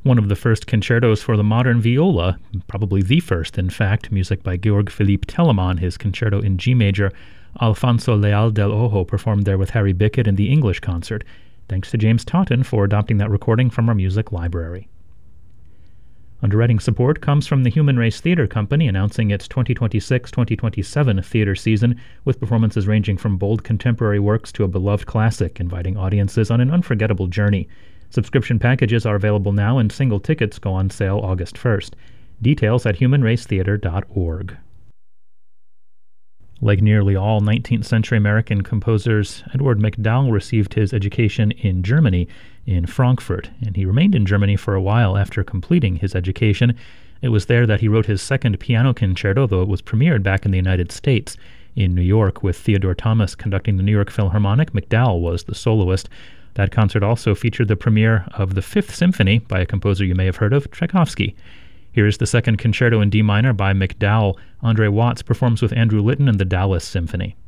one of the first concertos for the modern viola, probably the first, in fact, music by Georg Philipp Telemann, his concerto in G major. Alfonso Leal del Ojo performed there with Harry Bickett in the English concert. Thanks to James Totten for adopting that recording from our music library. Underwriting support comes from the Human Race Theatre Company, announcing its 2026-2027 theater season, with performances ranging from bold contemporary works to a beloved classic, inviting audiences on an unforgettable journey. Subscription packages are available now, and single tickets go on sale August 1st. Details at humanracetheatre.org. Like nearly all 19th century American composers, Edward MacDowell received his education in Germany, in Frankfurt, and he remained in Germany for a while after completing his education. It was there that he wrote his second piano concerto, though it was premiered back in the United States. In New York, with Theodore Thomas conducting the New York Philharmonic, MacDowell was the soloist. That concert also featured the premiere of the Fifth Symphony by a composer you may have heard of, Tchaikovsky. Here is the second concerto in D minor by MacDowell. Andre Watts performs with Andrew Litton and the Dallas Symphony.